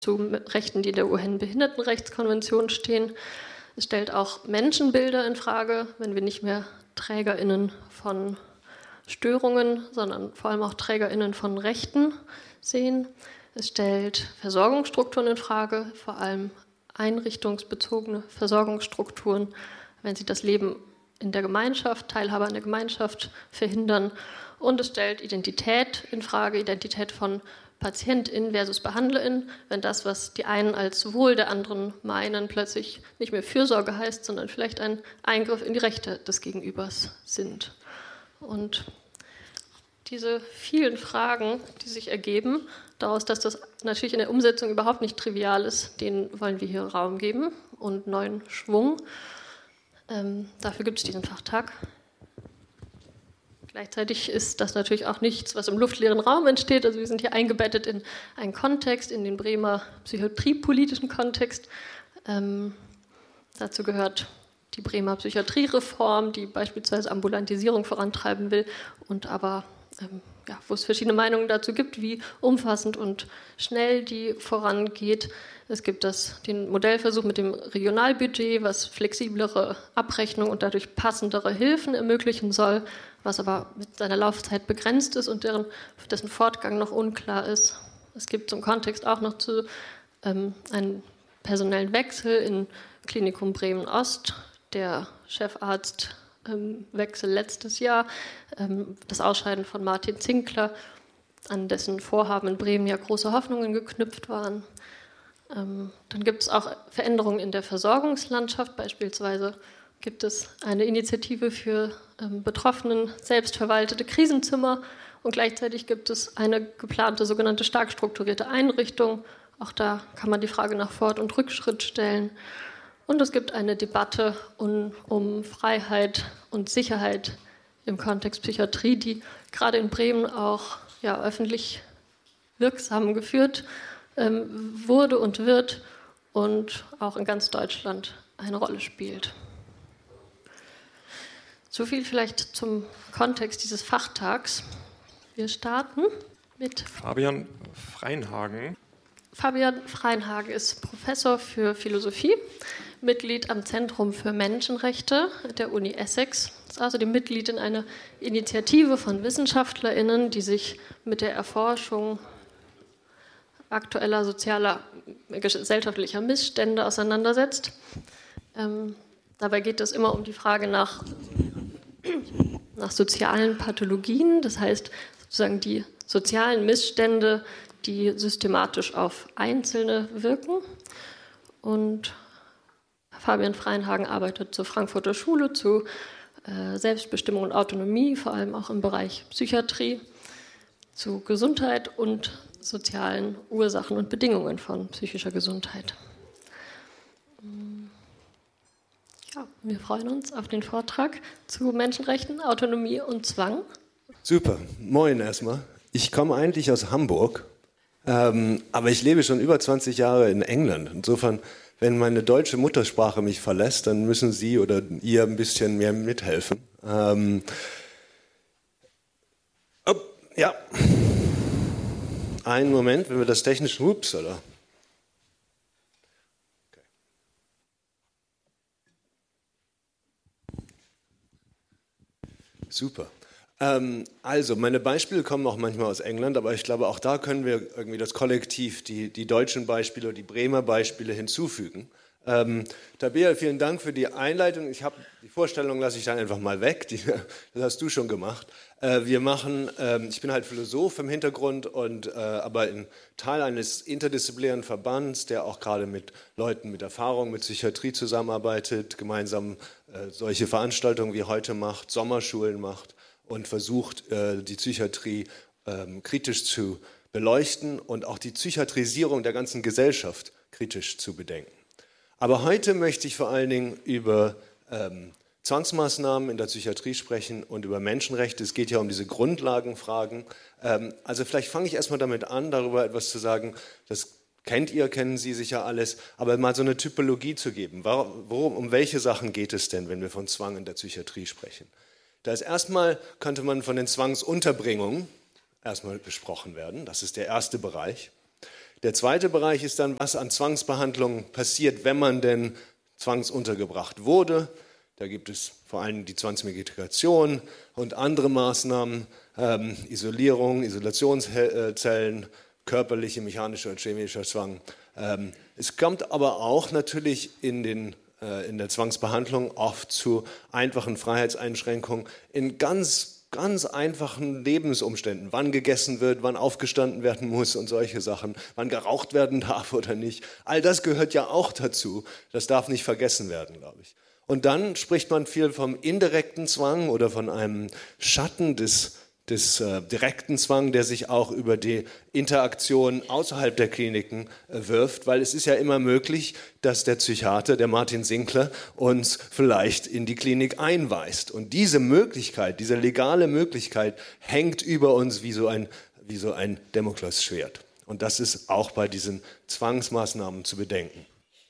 zu Rechten, die in der UN-Behindertenrechtskonvention stehen. Es stellt auch Menschenbilder in Frage, wenn wir nicht mehr TrägerInnen von Störungen, sondern vor allem auch TrägerInnen von Rechten sehen. Es stellt Versorgungsstrukturen in Frage, vor allem einrichtungsbezogene Versorgungsstrukturen, wenn sie das Leben in der Gemeinschaft, Teilhabe an der Gemeinschaft verhindern. Und es stellt Identität in Frage, Identität von PatientInnen versus BehandlerInnen, wenn das, was die einen als Wohl der anderen meinen, plötzlich nicht mehr Fürsorge heißt, sondern vielleicht ein Eingriff in die Rechte des Gegenübers sind. Und diese vielen Fragen, die sich ergeben, daraus, dass das natürlich in der Umsetzung überhaupt nicht trivial ist, denen wollen wir hier Raum geben und neuen Schwung. Dafür gibt es diesen Fachtag. Gleichzeitig ist das natürlich auch nichts, was im luftleeren Raum entsteht. Also wir sind hier eingebettet in einen Kontext, in den Bremer psychiatriepolitischen Kontext. Dazu gehört die Bremer Psychiatriereform, die beispielsweise Ambulantisierung vorantreiben will und aber wo es verschiedene Meinungen dazu gibt, wie umfassend und schnell die vorangeht. Es gibt den Modellversuch mit dem Regionalbudget, was flexiblere Abrechnung und dadurch passendere Hilfen ermöglichen soll, was aber mit seiner Laufzeit begrenzt ist und dessen Fortgang noch unklar ist. Es gibt zum Kontext auch noch einen personellen Wechsel im Klinikum Bremen-Ost. Der Chefarzt Wechsel letztes Jahr, das Ausscheiden von Martin Zinkler, an dessen Vorhaben in Bremen ja große Hoffnungen geknüpft waren. Dann gibt es auch Veränderungen in der Versorgungslandschaft. Beispielsweise gibt es eine Initiative für Betroffenen selbstverwaltete Krisenzimmer und gleichzeitig gibt es eine geplante sogenannte stark strukturierte Einrichtung. Auch da kann man die Frage nach Fort- und Rückschritt stellen. Und es gibt eine Debatte um Freiheit und Sicherheit im Kontext Psychiatrie, die gerade in Bremen auch öffentlich wirksam geführt wurde und wird und auch in ganz Deutschland eine Rolle spielt. So viel vielleicht zum Kontext dieses Fachtags. Wir starten mit Fabian Freinhagen. Fabian Freinhagen ist Professor für Philosophie, Mitglied am Zentrum für Menschenrechte der Uni Essex. Ist außerdem Mitglied in einer Initiative von WissenschaftlerInnen, die sich mit der Erforschung aktueller sozialer, gesellschaftlicher Missstände auseinandersetzt. Dabei geht es immer um die Frage nach sozialen Pathologien, das heißt sozusagen die sozialen Missstände, die systematisch auf Einzelne wirken. Und Fabian Freinhagen arbeitet zur Frankfurter Schule zu Selbstbestimmung und Autonomie, vor allem auch im Bereich Psychiatrie, zu Gesundheit und sozialen Ursachen und Bedingungen von psychischer Gesundheit. Ja, wir freuen uns auf den Vortrag zu Menschenrechten, Autonomie und Zwang. Super, moin erstmal. Ich komme eigentlich aus Hamburg, aber ich lebe schon über 20 Jahre in England. Insofern, wenn meine deutsche Muttersprache mich verlässt, dann müssen Sie oder ihr ein bisschen mehr mithelfen. Ja, einen Moment, wenn wir das technisch... Ups, oder? Okay. Super. Also, meine Beispiele kommen auch manchmal aus England, aber ich glaube, auch da können wir irgendwie das Kollektiv, die deutschen Beispiele oder die Bremer Beispiele hinzufügen. Tabea, vielen Dank für die Einleitung. Die Vorstellung lasse ich dann einfach mal weg, das hast du schon gemacht. Ich bin halt Philosoph im Hintergrund, aber Teil eines interdisziplinären Verbands, der auch gerade mit Leuten mit Erfahrung mit Psychiatrie zusammenarbeitet, gemeinsam solche Veranstaltungen wie heute macht, Sommerschulen macht und versucht, die Psychiatrie kritisch zu beleuchten und auch die Psychiatrisierung der ganzen Gesellschaft kritisch zu bedenken. Aber heute möchte ich vor allen Dingen über Zwangsmaßnahmen in der Psychiatrie sprechen und über Menschenrechte. Es geht ja um diese Grundlagenfragen. Also vielleicht fange ich erstmal damit an, darüber etwas zu sagen. Das kennen Sie sicher alles, aber mal so eine Typologie zu geben. Um welche Sachen geht es denn, wenn wir von Zwang in der Psychiatrie sprechen? Da ist erstmal, könnte man von den Zwangsunterbringungen erstmal besprochen werden. Das ist der erste Bereich. Der zweite Bereich ist dann, was an Zwangsbehandlung passiert, wenn man denn zwangsuntergebracht wurde. Da gibt es vor allem die Zwangsmedikation und andere Maßnahmen, Isolierung, Isolationszellen, körperliche, mechanischer und chemischer Zwang. Es kommt aber auch natürlich in der Zwangsbehandlung oft zu einfachen Freiheitseinschränkungen in ganz einfachen Lebensumständen. Wann gegessen wird, wann aufgestanden werden muss und solche Sachen. Wann geraucht werden darf oder nicht. All das gehört ja auch dazu. Das darf nicht vergessen werden, glaube ich. Und dann spricht man viel vom indirekten Zwang oder von einem Schatten des direkten Zwang, der sich auch über die Interaktion außerhalb der Kliniken wirft, weil es ist ja immer möglich, dass der Psychiater, der Martin Sinkler, uns vielleicht in die Klinik einweist. Und diese Möglichkeit, diese legale Möglichkeit hängt über uns wie so ein Damoklesschwert. Und das ist auch bei diesen Zwangsmaßnahmen zu bedenken.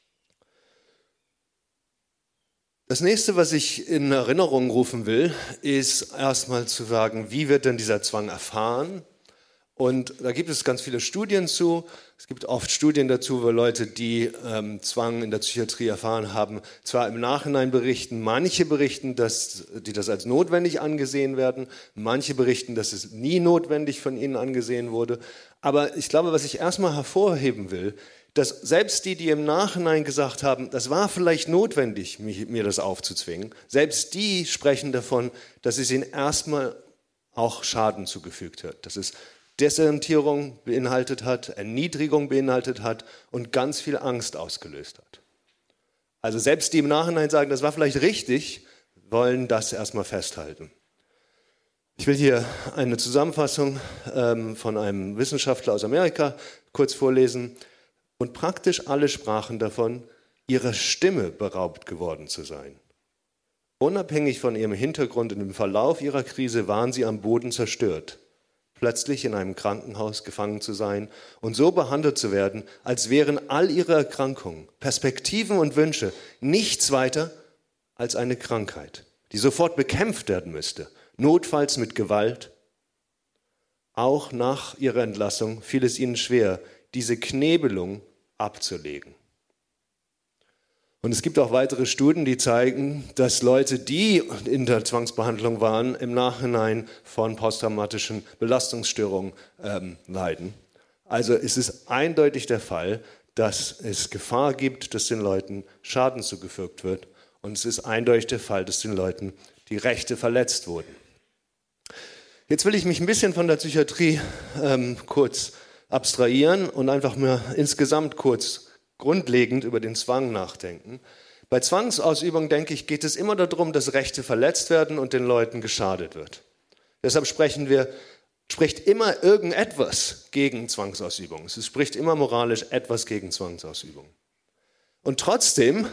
Das nächste, was ich in Erinnerung rufen will, ist erstmal zu sagen, wie wird denn dieser Zwang erfahren? Und da gibt es ganz viele Studien zu. Es gibt oft Studien dazu, wo Leute, die Zwang in der Psychiatrie erfahren haben, zwar im Nachhinein berichten, manche berichten, dass die das als notwendig angesehen werden, manche berichten, dass es nie notwendig von ihnen angesehen wurde. Aber ich glaube, was ich erstmal hervorheben will, dass selbst die im Nachhinein gesagt haben, das war vielleicht notwendig, mir das aufzuzwingen, selbst die sprechen davon, dass es ihnen erstmal auch Schaden zugefügt hat, dass es Desorientierung beinhaltet hat, Erniedrigung beinhaltet hat und ganz viel Angst ausgelöst hat. Also selbst die im Nachhinein sagen, das war vielleicht richtig, wollen das erstmal festhalten. Ich will hier eine Zusammenfassung von einem Wissenschaftler aus Amerika kurz vorlesen. Und praktisch alle sprachen davon, ihrer Stimme beraubt geworden zu sein. Unabhängig von ihrem Hintergrund und dem Verlauf ihrer Krise waren sie am Boden zerstört, plötzlich in einem Krankenhaus gefangen zu sein und so behandelt zu werden, als wären all ihre Erkrankungen, Perspektiven und Wünsche nichts weiter als eine Krankheit, die sofort bekämpft werden müsste, notfalls mit Gewalt. Auch nach ihrer Entlassung fiel es ihnen schwer, diese Knebelung abzulegen. Und es gibt auch weitere Studien, die zeigen, dass Leute, die in der Zwangsbehandlung waren, im Nachhinein von posttraumatischen Belastungsstörungen leiden. Also es ist eindeutig der Fall, dass es Gefahr gibt, dass den Leuten Schaden zugefügt wird. Und es ist eindeutig der Fall, dass den Leuten die Rechte verletzt wurden. Jetzt will ich mich ein bisschen von der Psychiatrie kurz abstrahieren und einfach mal insgesamt kurz grundlegend über den Zwang nachdenken. Bei Zwangsausübung, denke ich, geht es immer darum, dass Rechte verletzt werden und den Leuten geschadet wird. Deshalb spricht immer irgendetwas gegen Zwangsausübung. Es spricht immer moralisch etwas gegen Zwangsausübung. Und trotzdem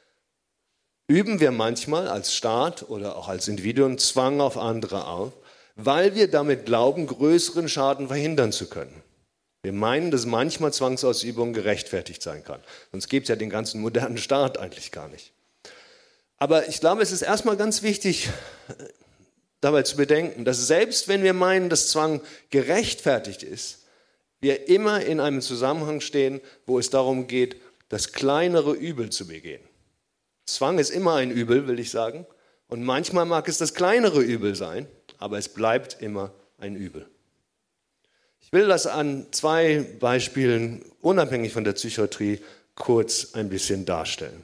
üben wir manchmal als Staat oder auch als Individuen Zwang auf andere auf, weil wir damit glauben, größeren Schaden verhindern zu können. Wir meinen, dass manchmal Zwangsausübung gerechtfertigt sein kann. Sonst gibt es ja den ganzen modernen Staat eigentlich gar nicht. Aber ich glaube, es ist erstmal ganz wichtig, dabei zu bedenken, dass selbst wenn wir meinen, dass Zwang gerechtfertigt ist, wir immer in einem Zusammenhang stehen, wo es darum geht, das kleinere Übel zu begehen. Zwang ist immer ein Übel, will ich sagen. Und manchmal mag es das kleinere Übel sein, aber es bleibt immer ein Übel. Ich will das an zwei Beispielen, unabhängig von der Psychiatrie, kurz ein bisschen darstellen.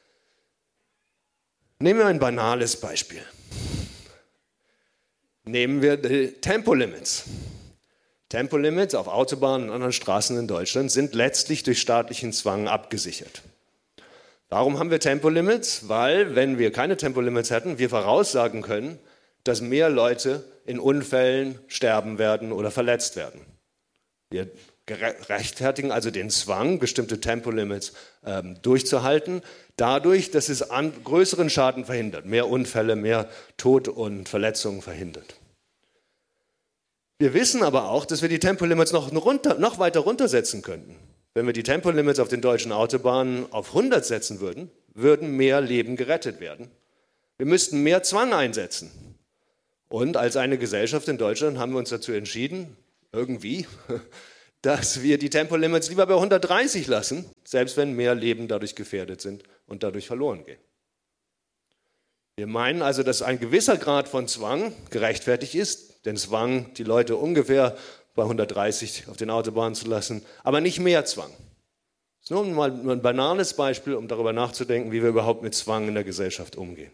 Nehmen wir ein banales Beispiel. Nehmen wir die Tempolimits. Tempolimits auf Autobahnen und anderen Straßen in Deutschland sind letztlich durch staatlichen Zwang abgesichert. Warum haben wir Tempolimits? Weil, wenn wir keine Tempolimits hätten, wir voraussagen können, dass mehr Leute in Unfällen sterben werden oder verletzt werden. Wir rechtfertigen also den Zwang, bestimmte Tempolimits durchzuhalten, dadurch, dass es größeren Schaden verhindert, mehr Unfälle, mehr Tod und Verletzungen verhindert. Wir wissen aber auch, dass wir die Tempolimits noch weiter runtersetzen könnten. Wenn wir die Tempolimits auf den deutschen Autobahnen auf 100 setzen würden, würden mehr Leben gerettet werden. Wir müssten mehr Zwang einsetzen. Und als eine Gesellschaft in Deutschland haben wir uns dazu entschieden, irgendwie, dass wir die Tempolimits lieber bei 130 lassen, selbst wenn mehr Leben dadurch gefährdet sind und dadurch verloren gehen. Wir meinen also, dass ein gewisser Grad von Zwang gerechtfertigt ist, denn Zwang, die Leute ungefähr bei 130 auf den Autobahnen zu lassen, aber nicht mehr Zwang. Das ist nur mal ein banales Beispiel, um darüber nachzudenken, wie wir überhaupt mit Zwang in der Gesellschaft umgehen.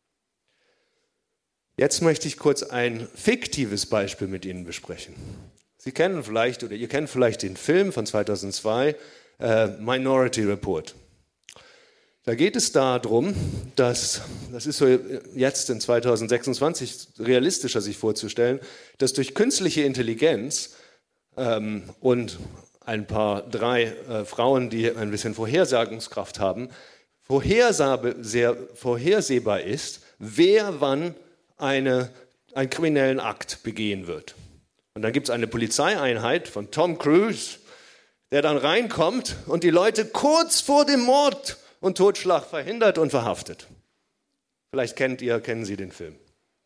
Jetzt möchte ich kurz ein fiktives Beispiel mit Ihnen besprechen. Sie kennen vielleicht, oder ihr kennt vielleicht den Film von 2002, Minority Report. Da geht es darum, das ist so jetzt in 2026 realistischer sich vorzustellen, dass durch künstliche Intelligenz und ein paar drei Frauen, die ein bisschen Vorhersagungskraft haben, sehr vorhersehbar ist, wer wann einen kriminellen Akt begehen wird. Und dann gibt es eine Polizeieinheit von Tom Cruise, der dann reinkommt und die Leute kurz vor dem Mord und Totschlag verhindert und verhaftet. Vielleicht kennen Sie den Film.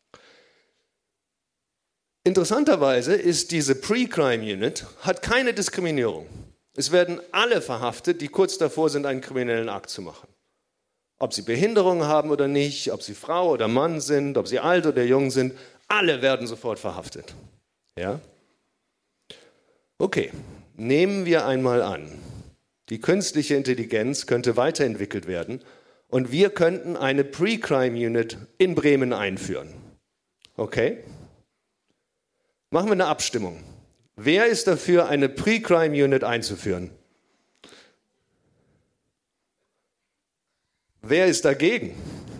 Interessanterweise ist diese Pre-Crime Unit, hat keine Diskriminierung. Es werden alle verhaftet, die kurz davor sind, einen kriminellen Akt zu machen. Ob sie Behinderung haben oder nicht, ob sie Frau oder Mann sind, ob sie alt oder jung sind, alle werden sofort verhaftet. Ja? Okay, nehmen wir einmal an, die künstliche Intelligenz könnte weiterentwickelt werden und wir könnten eine Pre-Crime Unit in Bremen einführen. Okay? Machen wir eine Abstimmung. Wer ist dafür, eine Pre-Crime Unit einzuführen? Wer ist dagegen?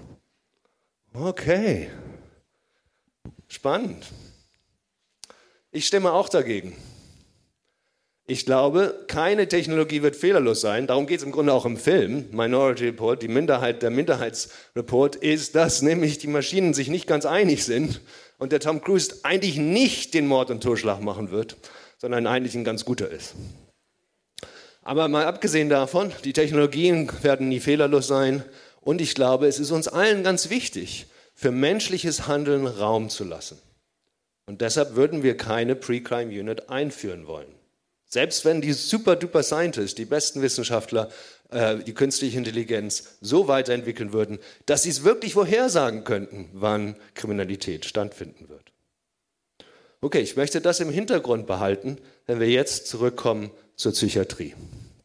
Okay. Spannend. Ich stimme auch dagegen. Ich glaube, keine Technologie wird fehlerlos sein. Darum geht es im Grunde auch im Film. Minority Report, der Minderheitsreport ist, dass nämlich die Maschinen sich nicht ganz einig sind und der Tom Cruise eigentlich nicht den Mord und Totschlag machen wird, sondern eigentlich ein ganz guter ist. Aber mal abgesehen davon, die Technologien werden nie fehlerlos sein und ich glaube, es ist uns allen ganz wichtig, für menschliches Handeln Raum zu lassen. Und deshalb würden wir keine Pre-Crime Unit einführen wollen. Selbst wenn die super-duper Scientists, die besten Wissenschaftler, die künstliche Intelligenz so weiterentwickeln würden, dass sie es wirklich vorhersagen könnten, wann Kriminalität stattfinden wird. Okay, ich möchte das im Hintergrund behalten, wenn wir jetzt zurückkommen zur Psychiatrie.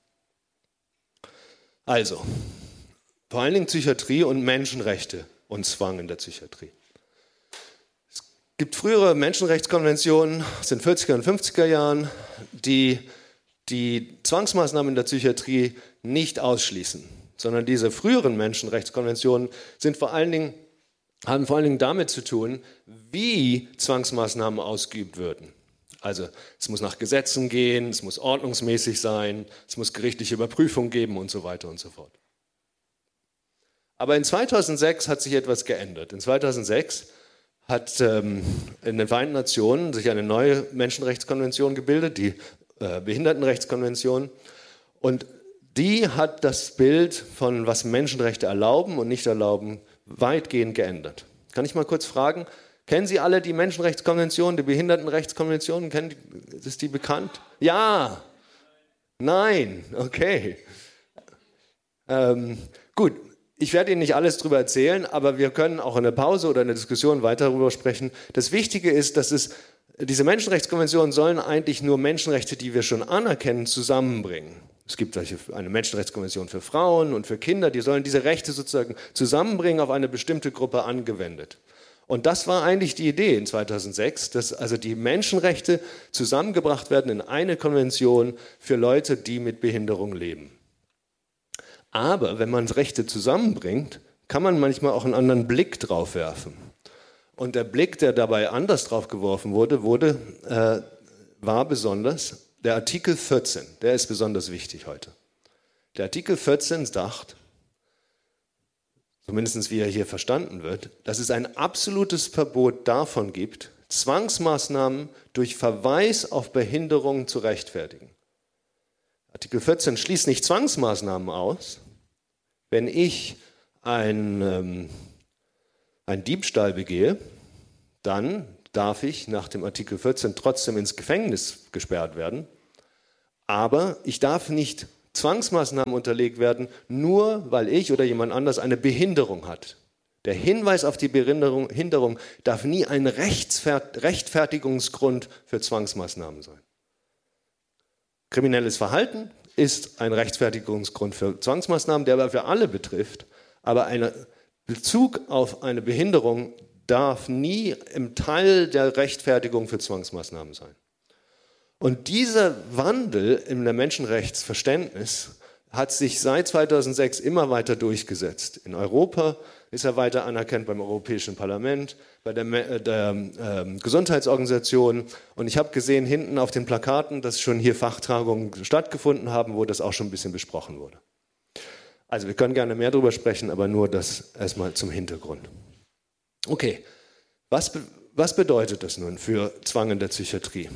Also, vor allen Dingen Psychiatrie und Menschenrechte und Zwang in der Psychiatrie. Es gibt frühere Menschenrechtskonventionen aus den 40er und 50er Jahren, die Zwangsmaßnahmen in der Psychiatrie nicht ausschließen, sondern diese früheren Menschenrechtskonventionen haben vor allen Dingen damit zu tun, wie Zwangsmaßnahmen ausgeübt würden. Also es muss nach Gesetzen gehen, es muss ordnungsmäßig sein, es muss gerichtliche Überprüfung geben und so weiter und so fort. Aber in 2006 hat sich etwas geändert. In 2006 hat in den Vereinten Nationen sich eine neue Menschenrechtskonvention gebildet, die Behindertenrechtskonvention. Und die hat das Bild von, was Menschenrechte erlauben und nicht erlauben, weitgehend geändert. Kann ich mal kurz fragen, kennen Sie alle die Menschenrechtskonvention, die Behindertenrechtskonvention? Ist die bekannt? Ja. Nein. Okay. Gut. Ich werde Ihnen nicht alles darüber erzählen, aber wir können auch in der Pause oder in der Diskussion weiter darüber sprechen. Das Wichtige ist, dass diese Menschenrechtskonventionen sollen eigentlich nur Menschenrechte, die wir schon anerkennen, zusammenbringen. Es gibt eine Menschenrechtskonvention für Frauen und für Kinder, die sollen diese Rechte sozusagen zusammenbringen, auf eine bestimmte Gruppe angewendet. Und das war eigentlich die Idee in 2006, dass also die Menschenrechte zusammengebracht werden in eine Konvention für Leute, die mit Behinderung leben. Aber wenn man Rechte zusammenbringt, kann man manchmal auch einen anderen Blick drauf werfen. Und der Blick, der dabei anders drauf geworfen wurde, war besonders der Artikel 14. Der ist besonders wichtig heute. Der Artikel 14 sagt, zumindest wie er hier verstanden wird, dass es ein absolutes Verbot davon gibt, Zwangsmaßnahmen durch Verweis auf Behinderung zu rechtfertigen. Artikel 14 schließt nicht Zwangsmaßnahmen aus. Wenn ich einen Diebstahl begehe, dann darf ich nach dem Artikel 14 trotzdem ins Gefängnis gesperrt werden. Aber ich darf nicht Zwangsmaßnahmen unterlegt werden, nur weil ich oder jemand anders eine Behinderung hat. Der Hinweis auf die Behinderung darf nie ein Rechtfertigungsgrund für Zwangsmaßnahmen sein. Kriminelles Verhalten ist ein Rechtfertigungsgrund für Zwangsmaßnahmen, der aber für alle betrifft. Aber ein Bezug auf eine Behinderung darf nie im Teil der Rechtfertigung für Zwangsmaßnahmen sein. Und dieser Wandel im Menschenrechtsverständnis hat sich seit 2006 immer weiter durchgesetzt. In Europa ist er weiter anerkannt beim Europäischen Parlament, bei der Gesundheitsorganisation. Und ich habe gesehen hinten auf den Plakaten, dass schon hier Fachtagungen stattgefunden haben, wo das auch schon ein bisschen besprochen wurde. Also wir können gerne mehr darüber sprechen, aber nur das erstmal zum Hintergrund. Okay, was bedeutet das nun für Zwang in der Psychiatrie?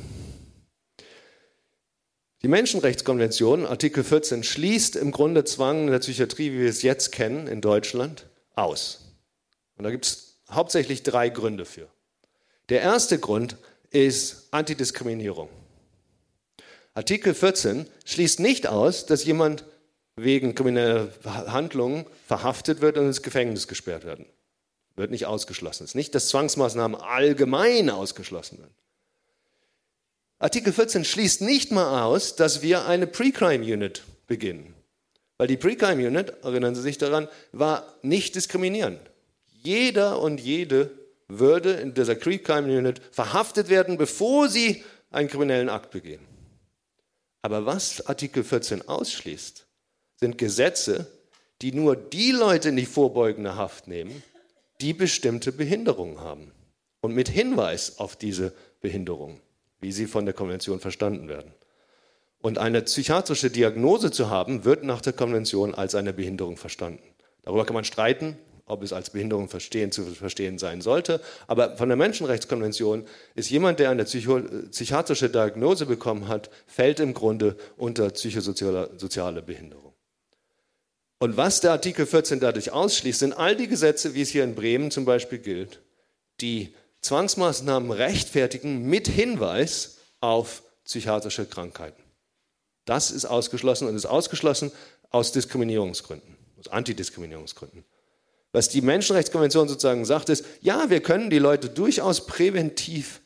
Die Menschenrechtskonvention, Artikel 14, schließt im Grunde Zwang in der Psychiatrie, wie wir es jetzt kennen, in Deutschland, aus. Und da gibt es hauptsächlich 3 Gründe für. Der erste Grund ist Antidiskriminierung. Artikel 14 schließt nicht aus, dass jemand wegen krimineller Handlungen verhaftet wird und ins Gefängnis gesperrt werden. Wird nicht ausgeschlossen. Es ist nicht, dass Zwangsmaßnahmen allgemein ausgeschlossen werden. Artikel 14 schließt nicht mal aus, dass wir eine Pre-Crime-Unit beginnen. Weil die Pre-Crime-Unit, erinnern Sie sich daran, war nicht diskriminierend. Jeder und jede würde in dieser Pre-Crime-Unit verhaftet werden, bevor sie einen kriminellen Akt begehen. Aber was Artikel 14 ausschließt, sind Gesetze, die nur die Leute in die vorbeugende Haft nehmen, die bestimmte Behinderungen haben. Und mit Hinweis auf diese Behinderung, wie sie von der Konvention verstanden werden. Und eine psychiatrische Diagnose zu haben, wird nach der Konvention als eine Behinderung verstanden. Darüber kann man streiten, ob es als Behinderung zu verstehen sein sollte. Aber von der Menschenrechtskonvention ist jemand, der eine psychiatrische Diagnose bekommen hat, fällt im Grunde unter psychosoziale Behinderung. Und was der Artikel 14 dadurch ausschließt, sind all die Gesetze, wie es hier in Bremen zum Beispiel gilt, die Zwangsmaßnahmen rechtfertigen mit Hinweis auf psychiatrische Krankheiten. Das ist ausgeschlossen und ist ausgeschlossen aus Diskriminierungsgründen, aus Antidiskriminierungsgründen. Was die Menschenrechtskonvention sozusagen sagt, ist, ja, wir können die Leute durchaus präventiv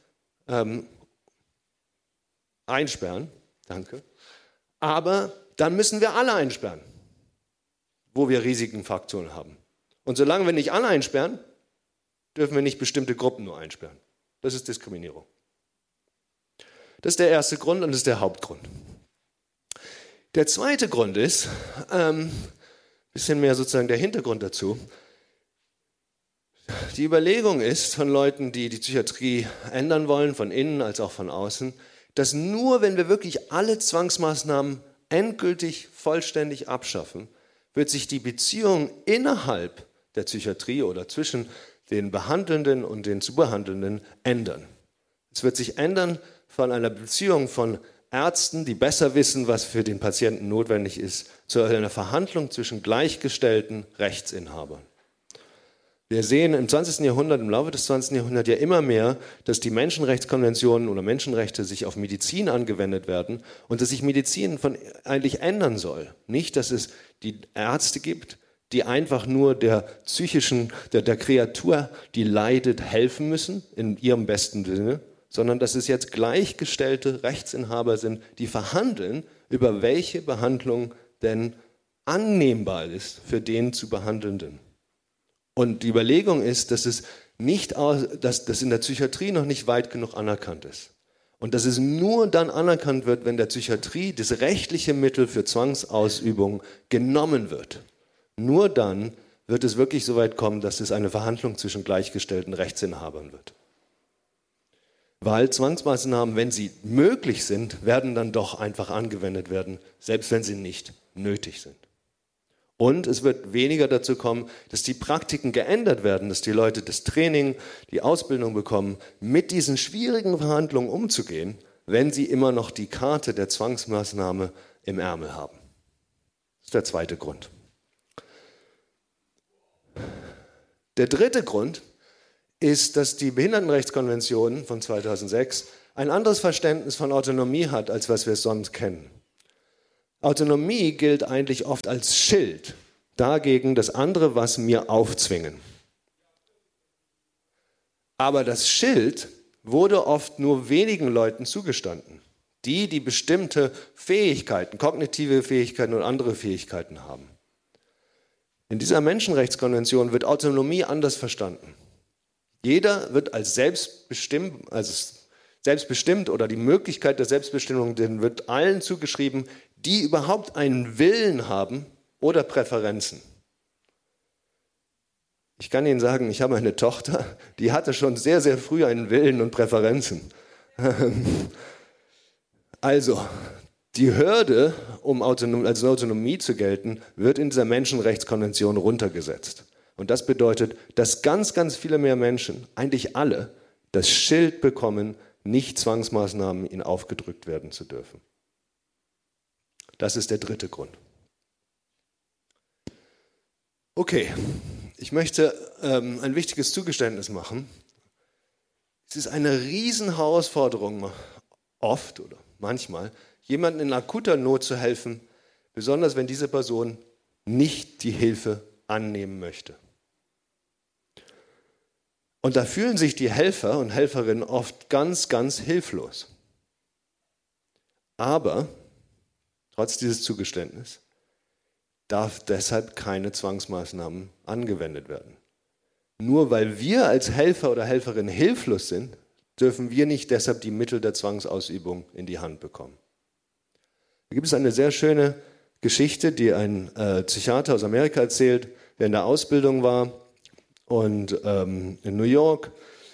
einsperren, danke, aber dann müssen wir alle einsperren, wo wir Risikenfaktoren haben. Und solange wir nicht alle einsperren, dürfen wir nicht bestimmte Gruppen nur einsperren. Das ist Diskriminierung. Das ist der erste Grund und das ist der Hauptgrund. Der zweite Grund ist, bisschen mehr sozusagen der Hintergrund dazu. Die Überlegung ist von Leuten, die die Psychiatrie ändern wollen, von innen als auch von außen, dass nur wenn wir wirklich alle Zwangsmaßnahmen endgültig, vollständig abschaffen, wird sich die Beziehung innerhalb der Psychiatrie oder zwischen den Behandelnden und den zu Behandelnden ändern. Es wird sich ändern von einer Beziehung von Ärzten, die besser wissen, was für den Patienten notwendig ist, zu einer Verhandlung zwischen gleichgestellten Rechtsinhabern. Wir sehen im 20. Jahrhundert, im Laufe des 20. Jahrhunderts ja immer mehr, dass die Menschenrechtskonventionen oder Menschenrechte sich auf Medizin angewendet werden und dass sich Medizin eigentlich ändern soll. Nicht, dass es die Ärzte gibt, die einfach nur der Kreatur, die leidet, helfen müssen, in ihrem besten Sinne, sondern dass es jetzt gleichgestellte Rechtsinhaber sind, die verhandeln, über welche Behandlung denn annehmbar ist für den zu Behandelnden. Und die Überlegung ist, dass das in der Psychiatrie noch nicht weit genug anerkannt ist. Und dass es nur dann anerkannt wird, wenn der Psychiatrie das rechtliche Mittel für Zwangsausübung genommen wird. Nur dann wird es wirklich so weit kommen, dass es eine Verhandlung zwischen gleichgestellten Rechtsinhabern wird. Weil Zwangsmaßnahmen, wenn sie möglich sind, werden dann doch einfach angewendet werden, selbst wenn sie nicht nötig sind. Und es wird weniger dazu kommen, dass die Praktiken geändert werden, dass die Leute das Training, die Ausbildung bekommen, mit diesen schwierigen Verhandlungen umzugehen, wenn sie immer noch die Karte der Zwangsmaßnahme im Ärmel haben. Das ist der zweite Grund. Der dritte Grund ist, dass die Behindertenrechtskonvention von 2006 ein anderes Verständnis von Autonomie hat, als was wir es sonst kennen. Autonomie gilt eigentlich oft als Schild dagegen, dass andere was mir aufzwingen. Aber das Schild wurde oft nur wenigen Leuten zugestanden, die bestimmte Fähigkeiten, kognitive Fähigkeiten und andere Fähigkeiten haben. In dieser Menschenrechtskonvention wird Autonomie anders verstanden. Jeder wird als selbstbestimmt oder die Möglichkeit der Selbstbestimmung, denen wird allen zugeschrieben, die überhaupt einen Willen haben oder Präferenzen. Ich kann Ihnen sagen, ich habe eine Tochter, die hatte schon sehr, sehr früh einen Willen und Präferenzen. Also, die Hürde, um als Autonomie zu gelten, wird in dieser Menschenrechtskonvention runtergesetzt. Und das bedeutet, dass ganz, ganz viele mehr Menschen, eigentlich alle, das Schild bekommen, nicht Zwangsmaßnahmen ihnen aufgedrückt werden zu dürfen. Das ist der dritte Grund. Okay, ich möchte ein wichtiges Zugeständnis machen. Es ist eine Riesenherausforderung, oft oder manchmal, jemandem in akuter Not zu helfen, besonders wenn diese Person nicht die Hilfe annehmen möchte. Und da fühlen sich die Helfer und Helferinnen oft ganz, ganz hilflos. Aber, trotz dieses Zugeständnisses, darf deshalb keine Zwangsmaßnahmen angewendet werden. Nur weil wir als Helfer oder Helferin hilflos sind, dürfen wir nicht deshalb die Mittel der Zwangsausübung in die Hand bekommen. Da gibt es eine sehr schöne Geschichte, die ein Psychiater aus Amerika erzählt, der in der Ausbildung war und in New York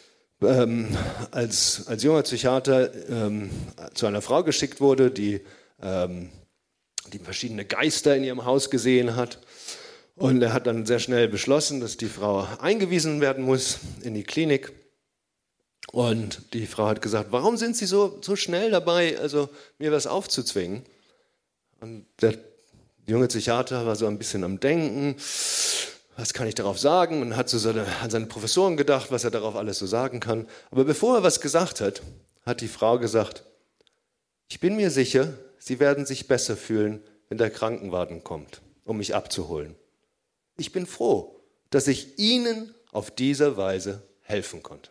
als junger Psychiater zu einer Frau geschickt wurde, die verschiedene Geister in ihrem Haus gesehen hat. Und er hat dann sehr schnell beschlossen, dass die Frau eingewiesen werden muss in die Klinik. Und die Frau hat gesagt, warum sind Sie so schnell dabei, also mir was aufzuzwingen? Und der junge Psychiater war so ein bisschen am Denken, was kann ich darauf sagen? Und hat so an seine Professoren gedacht, was er darauf alles so sagen kann. Aber bevor er was gesagt hat, hat die Frau gesagt, ich bin mir sicher, Sie werden sich besser fühlen, wenn der Krankenwagen kommt, um mich abzuholen. Ich bin froh, dass ich Ihnen auf diese Weise helfen konnte.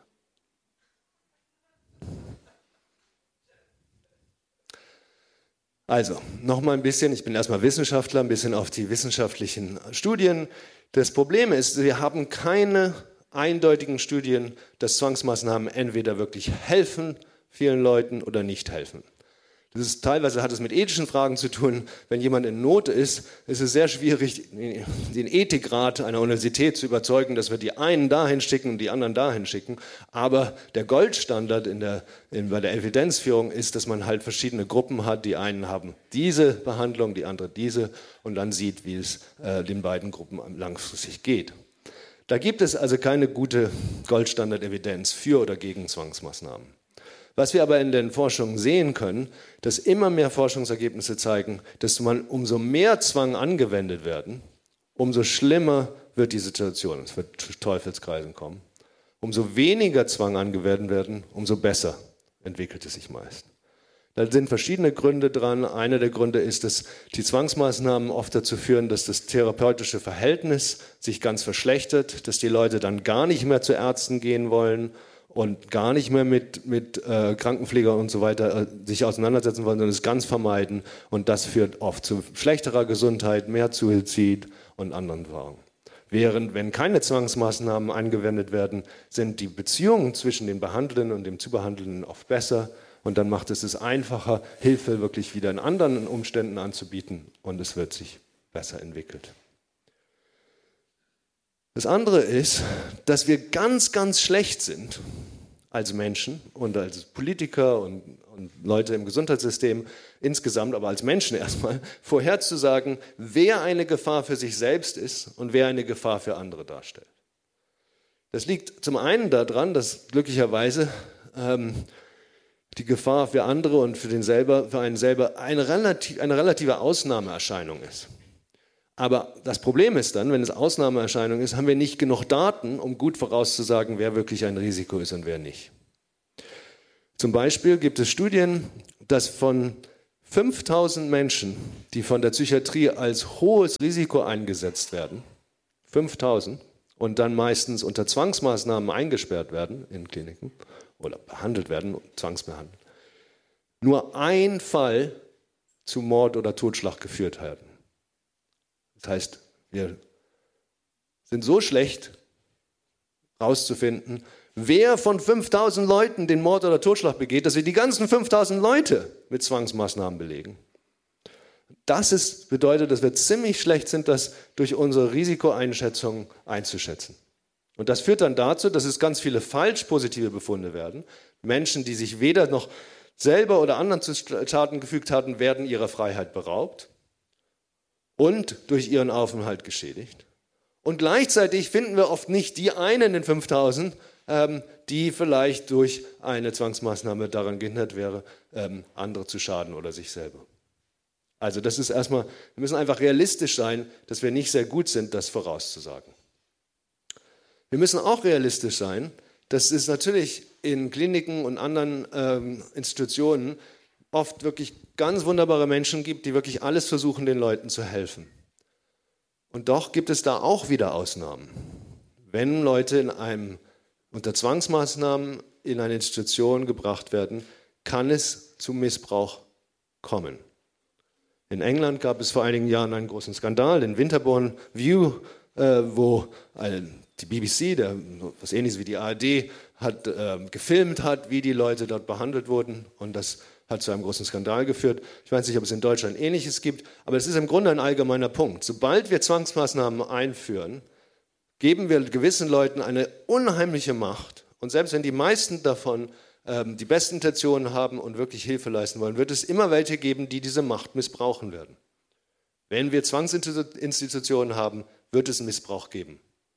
Also, nochmal ein bisschen, ich bin erstmal Wissenschaftler, ein bisschen auf die wissenschaftlichen Studien. Das Problem ist, wir haben keine eindeutigen Studien, dass Zwangsmaßnahmen entweder wirklich helfen vielen Leuten oder nicht helfen. Teilweise hat es mit ethischen Fragen zu tun. Wenn jemand in Not ist, ist es sehr schwierig, den Ethikrat einer Universität zu überzeugen, dass wir die einen dahin schicken und die anderen dahin schicken. Aber der Goldstandard bei der Evidenzführung ist, dass man halt verschiedene Gruppen hat. Die einen haben diese Behandlung, die andere diese und dann sieht, wie es den beiden Gruppen langfristig geht. Da gibt es also keine gute Goldstandard-Evidenz für oder gegen Zwangsmaßnahmen. Was wir aber in den Forschungen sehen können, dass immer mehr Forschungsergebnisse zeigen, dass umso mehr Zwang angewendet werden, umso schlimmer wird die Situation. Es wird zu Teufelskreisen kommen. Umso weniger Zwang angewendet werden, umso besser entwickelt es sich meist. Da sind verschiedene Gründe dran. Einer der Gründe ist, dass die Zwangsmaßnahmen oft dazu führen, dass das therapeutische Verhältnis sich ganz verschlechtert, dass die Leute dann gar nicht mehr zu Ärzten gehen wollen und gar nicht mehr mit Krankenpflegern und so weiter sich auseinandersetzen wollen, sondern es ganz vermeiden. Und das führt oft zu schlechterer Gesundheit, mehr Suizid und anderen Fragen. Während, wenn keine Zwangsmaßnahmen angewendet werden, sind die Beziehungen zwischen den Behandelnden und dem Zubehandelnden oft besser. Und dann macht es einfacher, Hilfe wirklich wieder in anderen Umständen anzubieten. Und es wird sich besser entwickelt. Das andere ist, dass wir ganz, ganz schlecht sind als Menschen und als Politiker und Leute im Gesundheitssystem insgesamt, aber als Menschen erstmal, vorherzusagen, wer eine Gefahr für sich selbst ist und wer eine Gefahr für andere darstellt. Das liegt zum einen daran, dass glücklicherweise die Gefahr für andere und für einen selber eine relative Ausnahmeerscheinung ist. Aber das Problem ist dann, wenn es Ausnahmeerscheinung ist, haben wir nicht genug Daten, um gut vorauszusagen, wer wirklich ein Risiko ist und wer nicht. Zum Beispiel gibt es Studien, dass von 5.000 Menschen, die von der Psychiatrie als hohes Risiko eingesetzt werden, 5.000, und dann meistens unter Zwangsmaßnahmen eingesperrt werden in Kliniken oder behandelt werden, zwangsbehandelt, nur ein Fall zu Mord oder Totschlag geführt werden. Das heißt, wir sind so schlecht, herauszufinden, wer von 5.000 Leuten den Mord oder Totschlag begeht, dass wir die ganzen 5.000 Leute mit Zwangsmaßnahmen belegen. Das bedeutet, dass wir ziemlich schlecht sind, das durch unsere Risikoeinschätzung einzuschätzen. Und das führt dann dazu, dass es ganz viele falsch positive Befunde werden. Menschen, die sich weder noch selber oder anderen zu Schaden gefügt hatten, werden ihrer Freiheit beraubt und durch ihren Aufenthalt geschädigt. Und gleichzeitig finden wir oft nicht die einen in 5.000, die vielleicht durch eine Zwangsmaßnahme daran gehindert wäre, andere zu schaden oder sich selber. Also das ist erstmal, wir müssen einfach realistisch sein, dass wir nicht sehr gut sind, das vorauszusagen. Wir müssen auch realistisch sein, dass es natürlich in Kliniken und anderen Institutionen oft wirklich ganz wunderbare Menschen gibt, die wirklich alles versuchen, den Leuten zu helfen. Und doch gibt es da auch wieder Ausnahmen. Wenn Leute unter Zwangsmaßnahmen in eine Institution gebracht werden, kann es zu Missbrauch kommen. In England gab es vor einigen Jahren einen großen Skandal, den Winterbourne View, wo die BBC, was ähnliches wie die ARD, gefilmt hat, wie die Leute dort behandelt wurden. Und das hat zu einem großen Skandal geführt. Ich weiß nicht, ob es in Deutschland Ähnliches gibt, aber es ist im Grunde ein allgemeiner Punkt. Sobald wir Zwangsmaßnahmen einführen, geben wir gewissen Leuten eine unheimliche Macht. Und selbst wenn die meisten davon die besten Intentionen haben und wirklich Hilfe leisten wollen, wird es immer welche geben, die diese Macht missbrauchen werden. Wenn wir Zwangsinstitutionen haben, wird es einen Missbrauch geben.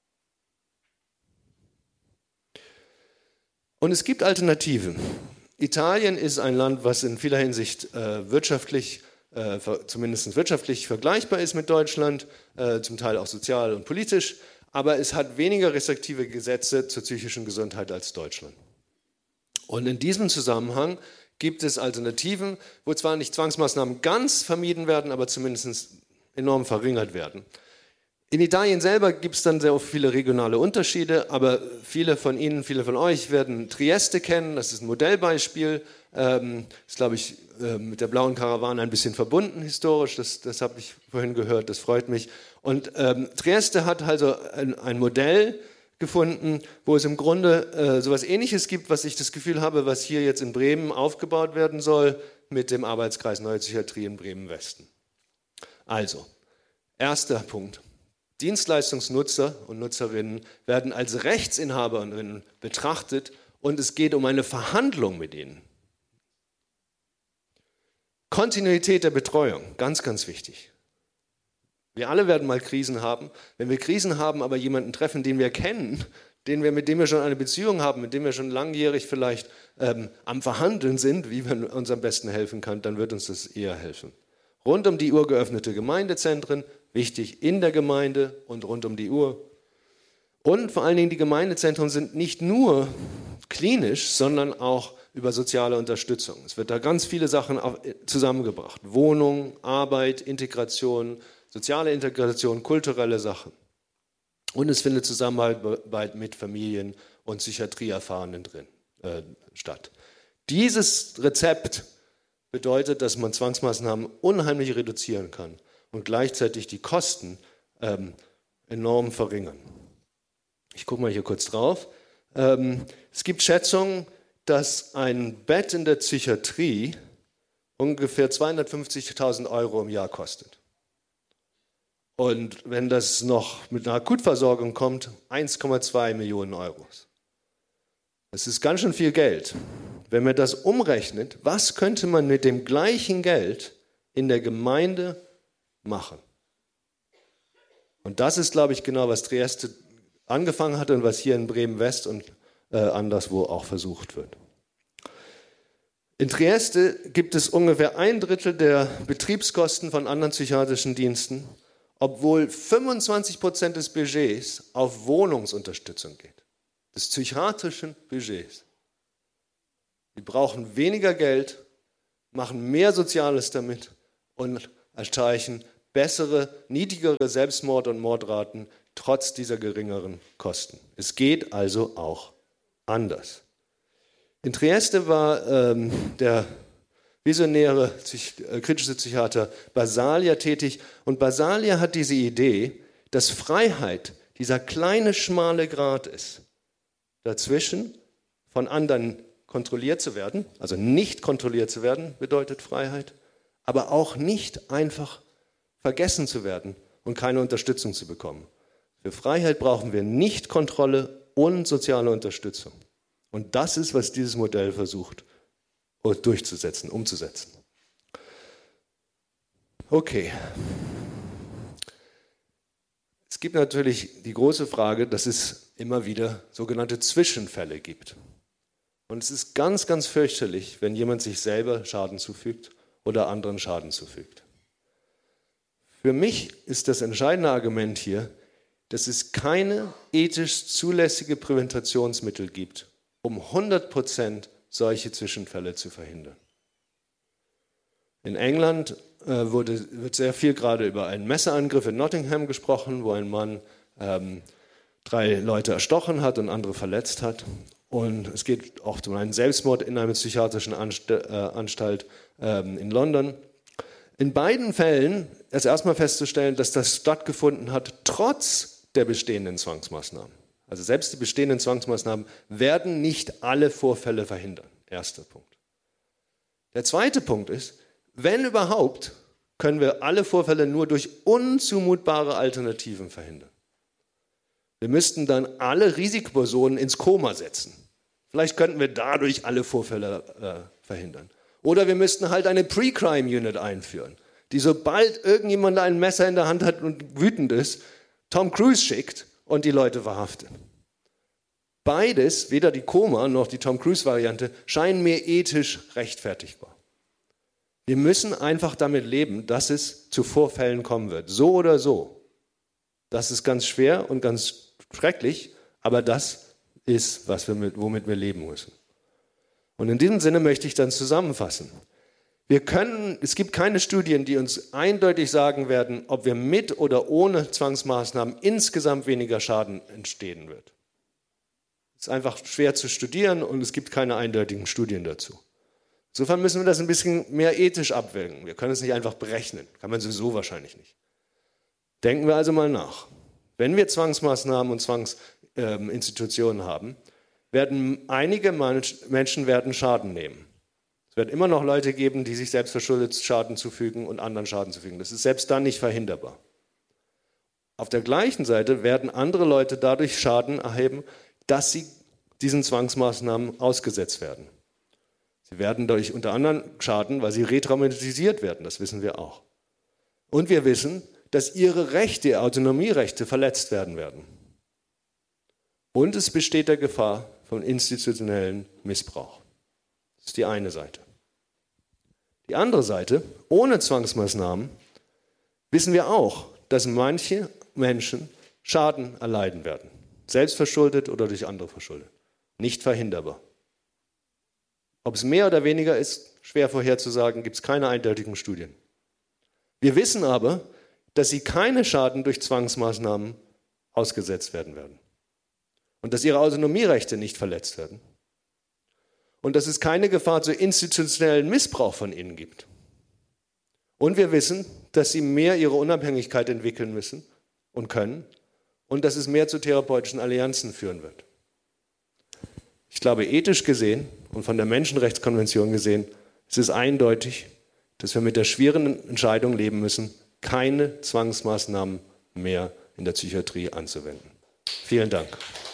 Und es gibt Alternativen. Italien ist ein Land, was in vieler Hinsicht zumindest wirtschaftlich vergleichbar ist mit Deutschland, zum Teil auch sozial und politisch, aber es hat weniger restriktive Gesetze zur psychischen Gesundheit als Deutschland. Und in diesem Zusammenhang gibt es Alternativen, wo zwar nicht Zwangsmaßnahmen ganz vermieden werden, aber zumindest enorm verringert werden. In Italien selber gibt es dann sehr viele regionale Unterschiede, aber viele von Ihnen, viele von euch werden Trieste kennen, das ist ein Modellbeispiel, ist, glaube ich, mit der blauen Karawane ein bisschen verbunden historisch, das habe ich vorhin gehört, das freut mich. Und Trieste hat also ein Modell gefunden, wo es im Grunde so etwas Ähnliches gibt, was ich das Gefühl habe, was hier jetzt in Bremen aufgebaut werden soll, mit dem Arbeitskreis Neue Psychiatrie in Bremen-Westen. Also, erster Punkt. Dienstleistungsnutzer und Nutzerinnen werden als Rechtsinhaberinnen betrachtet und es geht um eine Verhandlung mit ihnen. Kontinuität der Betreuung, ganz, ganz wichtig. Wir alle werden mal Krisen haben. Wenn wir Krisen haben, aber jemanden treffen, den wir kennen, mit dem wir schon eine Beziehung haben, mit dem wir schon langjährig vielleicht am Verhandeln sind, wie man uns am besten helfen kann, dann wird uns das eher helfen. Rund um die Uhr geöffnete Gemeindezentren, wichtig in der Gemeinde und rund um die Uhr. Und vor allen Dingen die Gemeindezentren sind nicht nur klinisch, sondern auch über soziale Unterstützung. Es wird da ganz viele Sachen zusammengebracht. Wohnung, Arbeit, Integration, soziale Integration, kulturelle Sachen. Und es findet Zusammenarbeit mit Familien und Psychiatrieerfahrenen statt. Dieses Rezept bedeutet, dass man Zwangsmaßnahmen unheimlich reduzieren kann und gleichzeitig die Kosten enorm verringern. Ich gucke mal hier kurz drauf. Es gibt Schätzungen, dass ein Bett in der Psychiatrie ungefähr 250.000 Euro im Jahr kostet. Und wenn das noch mit einer Akutversorgung kommt, 1,2 Millionen Euro. Das ist ganz schön viel Geld. Wenn man das umrechnet, was könnte man mit dem gleichen Geld in der Gemeinde machen? Und das ist, glaube ich, genau, was Trieste angefangen hat und was hier in Bremen-West und anderswo auch versucht wird. In Trieste gibt es ungefähr 1/3 der Betriebskosten von anderen psychiatrischen Diensten, obwohl 25% des Budgets auf Wohnungsunterstützung geht, des psychiatrischen Budgets. Die brauchen weniger Geld, machen mehr Soziales damit und erreichen bessere, niedrigere Selbstmord- und Mordraten trotz dieser geringeren Kosten. Es geht also auch anders. In Trieste war der visionäre kritische Psychiater Basaglia tätig und Basaglia hat diese Idee, dass Freiheit dieser kleine, schmale Grat ist, dazwischen von anderen kontrolliert zu werden, also nicht kontrolliert zu werden, bedeutet Freiheit, aber auch nicht einfach vergessen zu werden und keine Unterstützung zu bekommen. Für Freiheit brauchen wir nicht Kontrolle und soziale Unterstützung. Und das ist, was dieses Modell versucht durchzusetzen, umzusetzen. Okay. Es gibt natürlich die große Frage, dass es immer wieder sogenannte Zwischenfälle gibt. Und es ist ganz, ganz fürchterlich, wenn jemand sich selber Schaden zufügt oder anderen Schaden zufügt. Für mich ist das entscheidende Argument hier, dass es keine ethisch zulässige Präventationsmittel gibt, um 100% solche Zwischenfälle zu verhindern. In England wird sehr viel gerade über einen Messerangriff in Nottingham gesprochen, wo ein Mann 3 Leute erstochen hat und andere verletzt hat. Und es geht auch um einen Selbstmord in einer psychiatrischen Anstalt in London. In beiden Fällen ist erstmal festzustellen, dass das stattgefunden hat, trotz der bestehenden Zwangsmaßnahmen. Also selbst die bestehenden Zwangsmaßnahmen werden nicht alle Vorfälle verhindern. Erster Punkt. Der zweite Punkt ist, wenn überhaupt, können wir alle Vorfälle nur durch unzumutbare Alternativen verhindern. Wir müssten dann alle Risikopersonen ins Koma setzen. Vielleicht könnten wir dadurch alle Vorfälle verhindern. Oder wir müssten halt eine Pre-Crime-Unit einführen, die sobald irgendjemand ein Messer in der Hand hat und wütend ist, Tom Cruise schickt und die Leute verhaftet. Beides, weder die Koma noch die Tom Cruise-Variante, scheinen mir ethisch rechtfertigbar. Wir müssen einfach damit leben, dass es zu Vorfällen kommen wird. So oder so. Das ist ganz schwer und ganz schrecklich, aber das ist, womit wir leben müssen. Und in diesem Sinne möchte ich dann zusammenfassen. Es gibt keine Studien, die uns eindeutig sagen werden, ob wir mit oder ohne Zwangsmaßnahmen insgesamt weniger Schaden entstehen wird. Es ist einfach schwer zu studieren und es gibt keine eindeutigen Studien dazu. Insofern müssen wir das ein bisschen mehr ethisch abwägen. Wir können es nicht einfach berechnen, kann man sowieso wahrscheinlich nicht. Denken wir also mal nach. Wenn wir Zwangsmaßnahmen und Zwangsinstitutionen haben, werden einige Menschen Schaden nehmen. Es wird immer noch Leute geben, die sich selbstverschuldet Schaden zufügen und anderen Schaden zufügen. Das ist selbst dann nicht verhinderbar. Auf der gleichen Seite werden andere Leute dadurch Schaden erheben, dass sie diesen Zwangsmaßnahmen ausgesetzt werden. Sie werden durch unter anderem Schaden, weil sie retraumatisiert werden, das wissen wir auch. Und wir wissen, dass ihre Rechte, ihre Autonomierechte verletzt werden. Und es besteht der Gefahr von institutionellen Missbrauch. Das ist die eine Seite. Die andere Seite, ohne Zwangsmaßnahmen, wissen wir auch, dass manche Menschen Schaden erleiden werden. Selbstverschuldet oder durch andere verschuldet. Nicht verhinderbar. Ob es mehr oder weniger ist, schwer vorherzusagen, gibt es keine eindeutigen Studien. Wir wissen aber, dass sie keine Schaden durch Zwangsmaßnahmen ausgesetzt werden. Und dass ihre Autonomierechte nicht verletzt werden. Und dass es keine Gefahr zu institutionellen Missbrauch von ihnen gibt. Und wir wissen, dass sie mehr ihre Unabhängigkeit entwickeln müssen und können und dass es mehr zu therapeutischen Allianzen führen wird. Ich glaube, ethisch gesehen und von der Menschenrechtskonvention gesehen, ist es eindeutig, dass wir mit der schwierigen Entscheidung leben müssen, keine Zwangsmaßnahmen mehr in der Psychiatrie anzuwenden. Vielen Dank.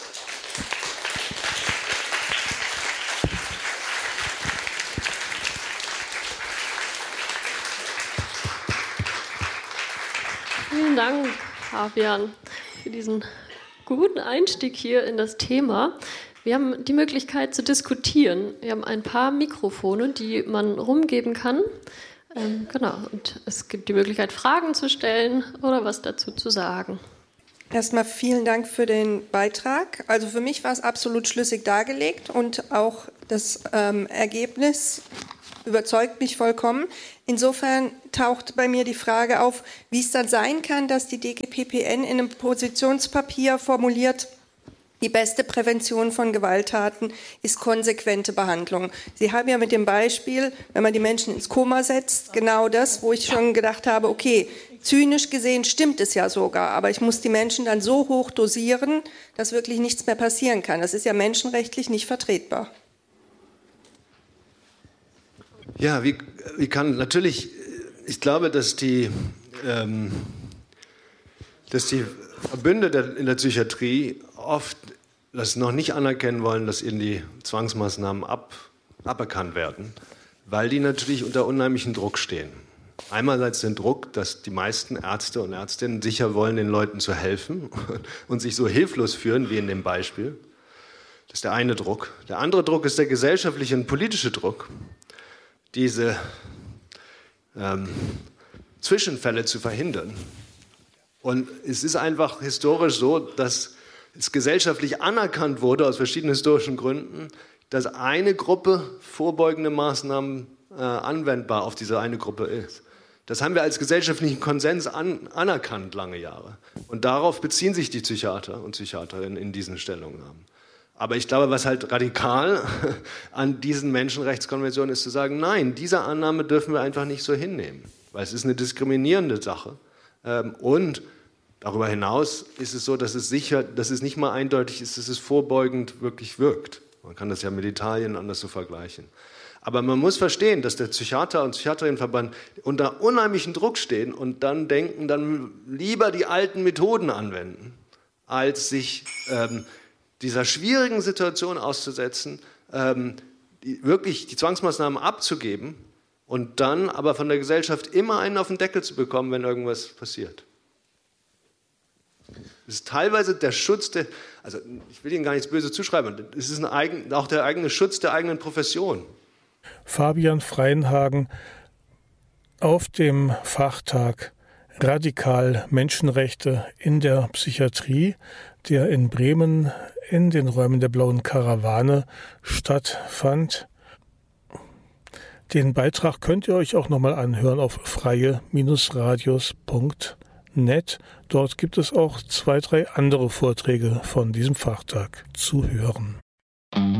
Vielen Dank, Fabian, für diesen guten Einstieg hier in das Thema. Wir haben die Möglichkeit zu diskutieren. Wir haben ein paar Mikrofone, die man rumgeben kann. Genau, und es gibt die Möglichkeit, Fragen zu stellen oder was dazu zu sagen. Erstmal vielen Dank für den Beitrag. Also für mich war es absolut schlüssig dargelegt und auch das Ergebnis überzeugt mich vollkommen. Insofern taucht bei mir die Frage auf, wie es dann sein kann, dass die DGPPN in einem Positionspapier formuliert, die beste Prävention von Gewalttaten ist konsequente Behandlung. Sie haben ja mit dem Beispiel, wenn man die Menschen ins Koma setzt, genau das, wo ich schon gedacht habe, okay, zynisch gesehen stimmt es ja sogar, aber ich muss die Menschen dann so hoch dosieren, dass wirklich nichts mehr passieren kann. Das ist ja menschenrechtlich nicht vertretbar. Ja, wie kann natürlich, ich glaube, dass die Verbünde in der Psychiatrie oft das noch nicht anerkennen wollen, dass ihnen die Zwangsmaßnahmen aberkannt werden, weil die natürlich unter unheimlichem Druck stehen. Einerseits den Druck, dass die meisten Ärzte und Ärztinnen sicher wollen, den Leuten zu helfen und sich so hilflos führen, wie in dem Beispiel. Das ist der eine Druck. Der andere Druck ist der gesellschaftliche und politische Druck, diese Zwischenfälle zu verhindern. Und es ist einfach historisch so, dass es gesellschaftlich anerkannt wurde, aus verschiedenen historischen Gründen, dass eine Gruppe vorbeugende Maßnahmen anwendbar auf diese eine Gruppe ist. Das haben wir als gesellschaftlichen Konsens anerkannt lange Jahre. Und darauf beziehen sich die Psychiater und Psychiaterinnen in diesen Stellungnahmen. Aber ich glaube, was halt radikal an diesen Menschenrechtskonventionen ist, zu sagen, nein, diese Annahme dürfen wir einfach nicht so hinnehmen, weil es ist eine diskriminierende Sache. Und darüber hinaus ist es so, dass es nicht mal eindeutig ist, dass es vorbeugend wirklich wirkt. Man kann das ja mit Italien anders so vergleichen. Aber man muss verstehen, dass der Psychiater- und Psychiaterinnenverband unter unheimlichem Druck stehen und dann denken, dann lieber die alten Methoden anwenden, als sich dieser schwierigen Situation auszusetzen, wirklich die Zwangsmaßnahmen abzugeben und dann aber von der Gesellschaft immer einen auf den Deckel zu bekommen, wenn irgendwas passiert. Es ist teilweise der Schutz also ich will Ihnen gar nichts Böses zuschreiben, es ist auch der eigene Schutz der eigenen Profession. Fabian Freinhagen auf dem Fachtag Radikal Menschenrechte in der Psychiatrie, der in Bremen in den Räumen der Blauen Karawane stattfand. Den Beitrag könnt ihr euch auch nochmal anhören auf freie-radios.net. Dort gibt es auch 2, 3 andere Vorträge von diesem Fachtag zu hören.